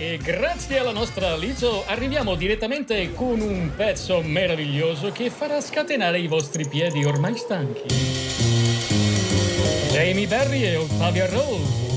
E grazie alla nostra Lizo arriviamo direttamente con un pezzo meraviglioso che farà scatenare i vostri piedi ormai stanchi. Jamie Berry e Ottavia Rose.